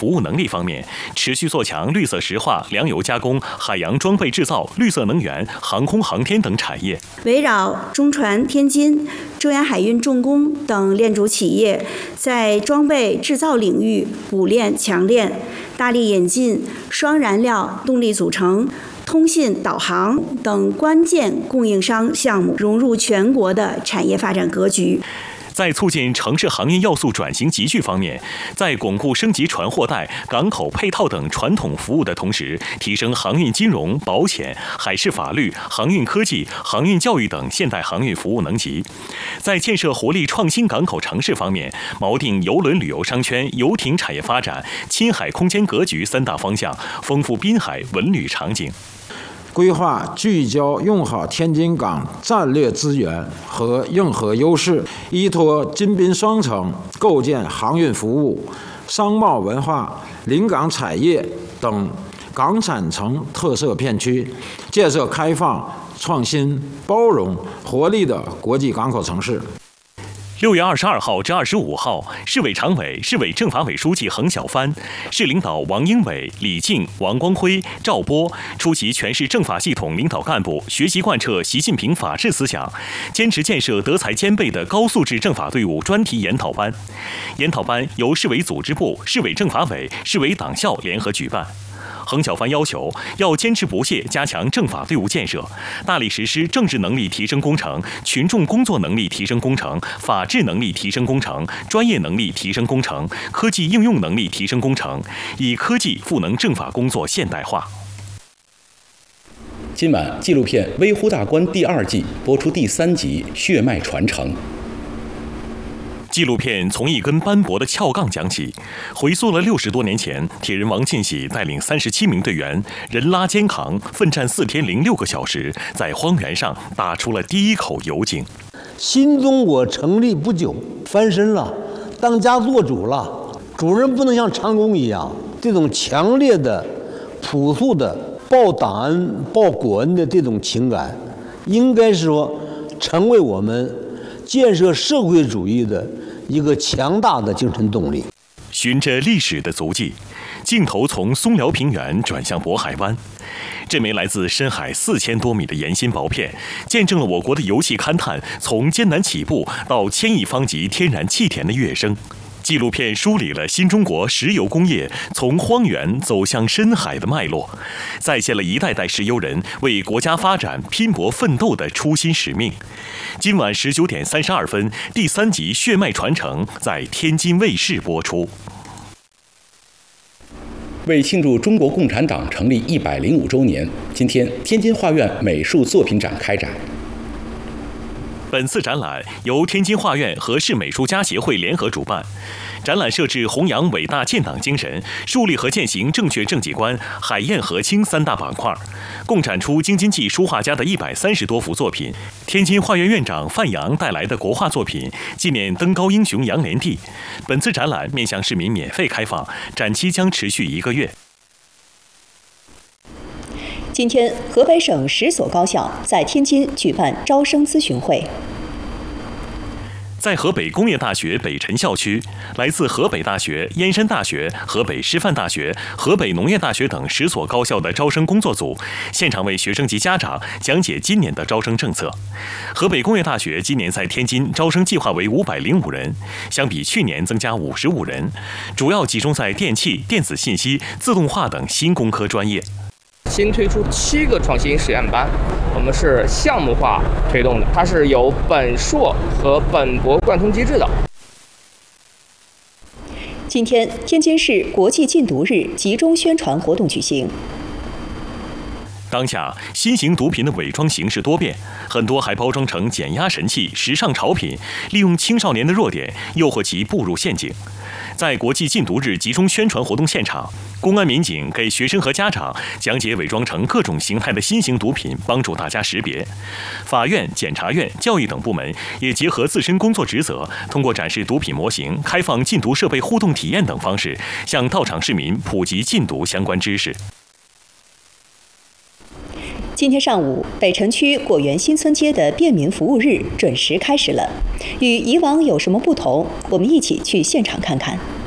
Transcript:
服务能力方面，持续做强绿色石化、粮油加工、海洋装备制造、绿色能源、航空航天等产业。 围绕中船天津、中远海运重工等链主企业在装备制造领域补链强链，大力引进双燃料动力组成、通信导航等关键供应商项目，融入全国的产业发展格局。 在促进城市行业要素转型集聚方面，在巩固升级船货代、港口配套等传统服务的同时，提升航运金融、保险、海事法律、航运科技、航运教育等现代航运服务能级。在建设活力创新港口城市方面，锚定邮轮旅游商圈、游艇产业发展、亲海空间格局三大方向，丰富滨海文旅场景。 规划聚焦用好天津港战略资源和硬核优势，依托金滨双城，构建航运服务、商贸文化、临港产业等港产城特色片区，建设开放、创新、包容、活力的国际港口城市。 6月22号至25号，市委常委、市委政法委书记横小帆，市领导王英伟、李静、王光辉、赵波出席全市政法系统领导干部学习贯彻习近平法治思想，坚持建设德才兼备的高素质政法队伍专题研讨班。研讨班由市委组织部、市委政法委、市委党校联合举办。横小帆要求要坚持不懈加强政法队伍建设，大力实施政治能力提升工程、群众工作能力提升工程、法治能力提升工程、专业能力提升工程、科技应用能力提升工程，以科技赋能政法工作现代化。 今晚纪录片《微乎大观》第2季播出第3集《血脉传承》。 纪录片从一根斑驳的撬杠讲起，回溯了60多年前，铁人王庆喜带领37名队员，人拉肩扛，奋战4天零6个小时，在荒原上打出了第一口油井。 新中国成立不久，翻身了，当家做主了。主人不能像长工一样，这种强烈的、朴素的报党恩、报国恩的这种情感，应该是说成为我们建设社会主义的一个强大的精神动力。 循着历史的足迹，镜头从松辽平原转向渤海湾。这枚来自深海4000多米的盐心薄片，见证了我国的油气勘探从艰难起步到1000亿方级天然气田的跃升。纪录片梳理了新中国石油工业从荒原走向深海的脉络，再现了一代代石油人为国家发展拼搏奋斗的初心使命。今晚19点32分，第3集《血脉传承》在天津卫视播出。 为庆祝中国共产党成立105周年，今天天津画院美术作品展开展。 本次展览由天津画院和市美术家协会联合主办，展览设置弘扬伟大建党精神、树立和践行正确政绩观、海晏河清3大板块，共展出京津冀书画家的130多幅作品。天津画院院长范阳带来的国画作品纪念登高英雄杨连地。本次展览面向市民免费开放，展期将持续1个月。 今天，河北省10所高校在天津举办招生咨询会。 在河北工业大学北辰校区，来自河北大学、燕山大学、河北师范大学、河北农业大学等10所高校的招生工作组现场为学生及家长讲解今年的招生政策。河北工业大学今年在天津招生计划为505人，相比去年增加55人，主要集中在电气、电子信息、自动化等新工科专业。 新推出7个创新实验班，我们是项目化推动的，它是有本硕和本博贯通机制的。 今天，天津市国际禁毒日集中宣传活动举行。 当下，新型毒品的伪装形式多变，很多还包装成减压神器、时尚潮品，利用青少年的弱点，诱惑其步入陷阱。在国际禁毒日集中宣传活动现场，公安民警给学生和家长讲解伪装成各种形态的新型毒品，帮助大家识别。法院、检察院、教育等部门也结合自身工作职责，通过展示毒品模型、开放禁毒设备互动体验等方式，向到场市民普及禁毒相关知识。 今天上午，北辰区果园新村街的便民服务日准时开始了。与以往有什么不同？我们一起去现场看看。